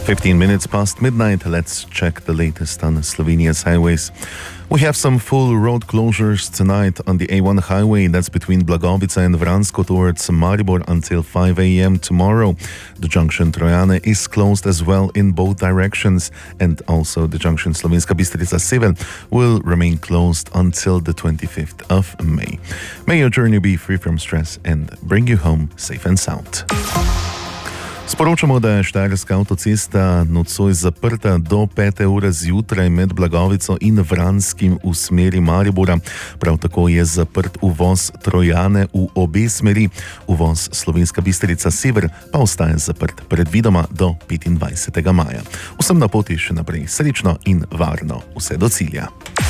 15 minutes past midnight, let's check the latest on Slovenia's highways. We have some full road closures tonight on the A1 highway, that's between Blagovica and Vransko towards Maribor until 5 a.m. tomorrow. The junction Trojane is closed as well in both directions, and also the junction Slovenska Bistrica Sever will remain closed until the 25th of May. May your journey be free from stress and bring you home safe and sound. Sporočamo, da je Štajerska avtocesta nocoj zaprta do 5. ure zjutraj med Blagovico in Vranskim v smeri Maribora. Prav tako je zaprt uvoz Trojane v obe smeri. Uvoz Slovenska Bistrica Sever pa ostaja zaprt predvidoma do 25. maja. Vsem na poti še naprej srečno in varno vse do cilja.